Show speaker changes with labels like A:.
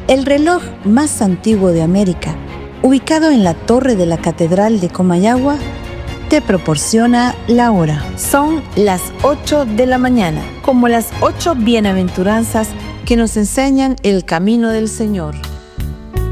A: El reloj más antiguo de América, ubicado en la torre de la Catedral de Comayagua, te proporciona la hora. Son las 8 de la mañana, como las 8 bienaventuranzas que nos enseñan el camino del Señor.